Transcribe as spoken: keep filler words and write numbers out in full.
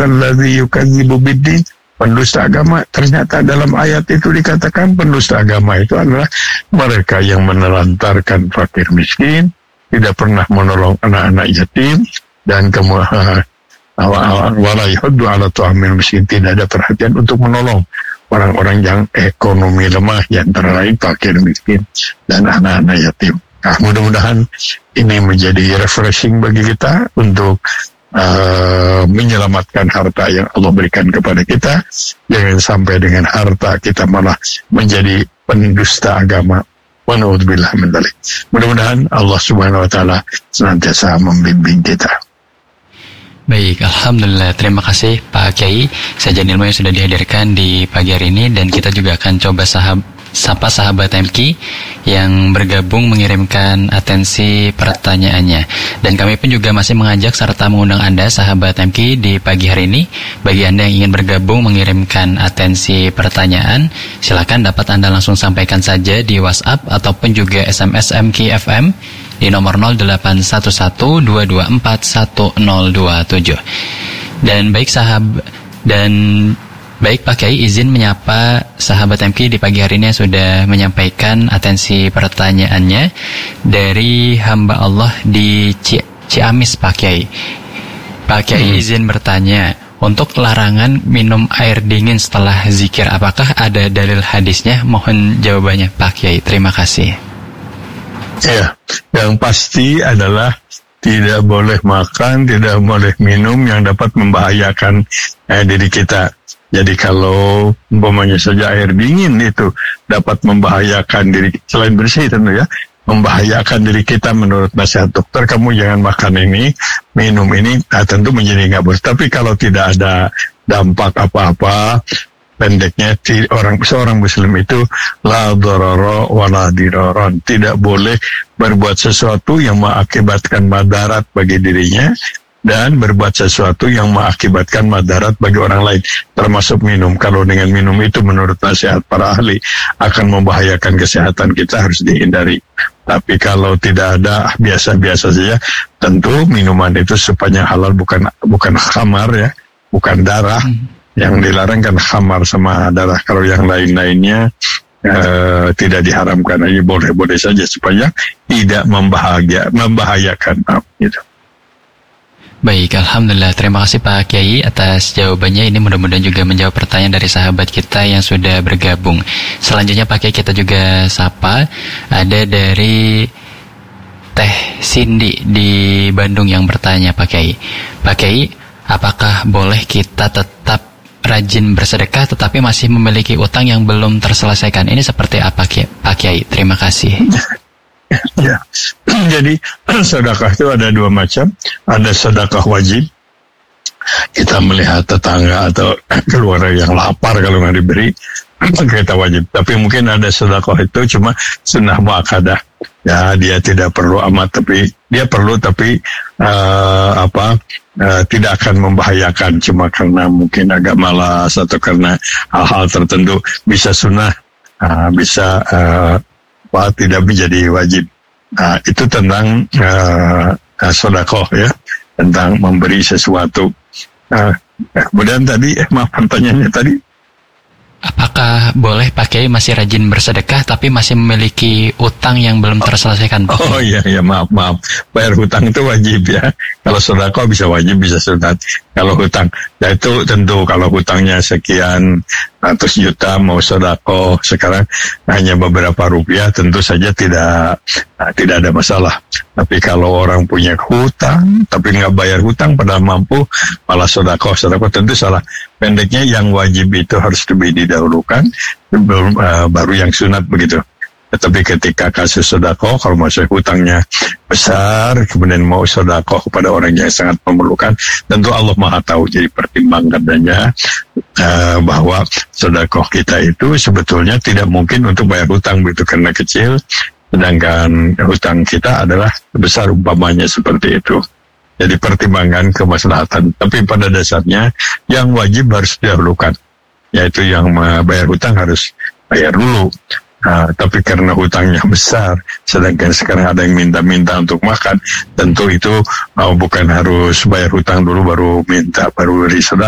ara'aital ladzi yukadzibu biddin, pendusta agama. Ternyata dalam ayat itu dikatakan pendusta agama itu adalah mereka yang menelantarkan fakir miskin, tidak pernah menolong anak-anak yatim, dan kemudian wala yahuddu ala ta'amil miskin, tidak ada perhatian untuk menolong orang-orang yang ekonomi lemah, yang antara lain fakir miskin dan anak-anak yatim. Nah, mudah-mudahan ini menjadi refreshing bagi kita untuk uh, menyelamatkan harta yang Allah berikan kepada kita. Jangan sampai dengan harta kita malah menjadi pendusta agama. Wa na'udzubillah min dzalik. Mudah-mudahan Allah Subhanahu wa taala senantiasa membimbing kita. Baik, Alhamdulillah. Terima kasih Pak Kiai sajian ilmu yang sudah dihadirkan di pagi hari ini, dan kita juga akan coba sahab, sapa sahabat M K yang bergabung mengirimkan atensi pertanyaannya. Dan kami pun juga masih mengajak serta mengundang Anda sahabat M K di pagi hari ini. Bagi Anda yang ingin bergabung mengirimkan atensi pertanyaan, silakan dapat Anda langsung sampaikan saja di WhatsApp ataupun juga S M S M K F M di nomor nol delapan satu satu dua dua empat satu nol dua tujuh. Dan baik sahabat dan baik Pak Kiai, izin menyapa sahabat M K di pagi hari ini yang sudah menyampaikan atensi pertanyaannya dari hamba Allah di Ciamis Pak Kiai. Pak Kiai hmm. izin bertanya, untuk larangan minum air dingin setelah zikir, apakah ada dalil hadisnya? Mohon jawabannya Pak Kiai. Terima kasih. Ya, yang pasti adalah tidak boleh makan, tidak boleh minum yang dapat membahayakan eh, diri kita. Jadi kalau umpamanya saja air dingin itu dapat membahayakan diri, selain bersih tentu ya, membahayakan diri kita menurut nasihat dokter, kamu jangan makan ini, minum ini, nah tentu menjadi nggak boleh. Tapi kalau tidak ada dampak apa-apa, pendeknya orang seorang muslim itu la darara wa la diraran, tidak boleh berbuat sesuatu yang mengakibatkan madarat bagi dirinya dan berbuat sesuatu yang mengakibatkan madarat bagi orang lain, termasuk minum. Kalau dengan minum itu menurut nasihat para ahli akan membahayakan kesehatan kita, harus dihindari. Tapi kalau tidak ada, biasa-biasa saja, tentu minuman itu sepanjang halal, bukan bukan khamar ya, bukan darah. Hmm. Yang dilarang kan khamar sama darah. Kalau yang lain-lainnya uh, tidak diharamkan, aja boleh-boleh saja supaya tidak membahagia, membahayakan nah, gitu. Baik, Alhamdulillah. Terima kasih Pak Kiai atas jawabannya. Ini mudah-mudahan juga menjawab pertanyaan dari sahabat kita yang sudah bergabung. Selanjutnya Pak Kiai kita juga sapa, ada dari Teh Cindy di Bandung yang bertanya Pak Kiai. Pak Kiai, apakah boleh kita tetap rajin bersedekah tetapi masih memiliki utang yang belum terselesaikan? Ini seperti apa Pak Kiai? Terima kasih. Ya, jadi sedekah itu ada dua macam. Ada sedekah wajib, kita melihat tetangga atau keluarga yang lapar kalau nggak diberi, kita wajib. Tapi mungkin ada sedekah itu cuma sunnah muakkadah. Ya, dia tidak perlu amat, tapi dia perlu tapi uh, apa uh, tidak akan membahayakan, cuma karena mungkin agak malas atau karena hal-hal tertentu bisa sunnah, uh, bisa uh, apa tidak menjadi wajib. Nah, itu tentang uh, sedekah ya, tentang memberi sesuatu. Uh, kemudian tadi eh, maaf pertanyaannya tadi. Apakah boleh Pak Kiai masih rajin bersedekah tapi masih memiliki utang yang belum terselesaikan? Pak? Oh iya, iya maaf, maaf. Bayar hutang itu wajib ya. Kalau sedekah bisa wajib, bisa sunat. Kalau hutang, ya itu tentu kalau hutangnya sekian ratus juta mau sedekah sekarang hanya beberapa rupiah, tentu saja tidak nah, tidak ada masalah. Tapi kalau orang punya hutang tapi nggak bayar hutang padahal mampu, malah sedekah, sedekah tentu salah. Pendeknya yang wajib itu harus lebih didahulukan, uh, baru yang sunat begitu. Tetapi ketika kasus sedekah, kalau masih hutangnya besar, kemudian mau sedekah kepada orang yang sangat memerlukan, tentu Allah Maha Tahu. Jadi pertimbangkannya uh, bahwa sedekah kita itu sebetulnya tidak mungkin untuk bayar hutang begitu karena kecil, sedangkan hutang kita adalah besar umpamanya seperti itu. Jadi pertimbangan kemaslahatan. Tapi pada dasarnya yang wajib harus didahulukan, yaitu yang bayar hutang harus bayar dulu. Nah, tapi karena hutangnya besar, sedangkan sekarang ada yang minta-minta untuk makan, tentu itu uh, bukan harus bayar hutang dulu baru minta, baru beri sedekah.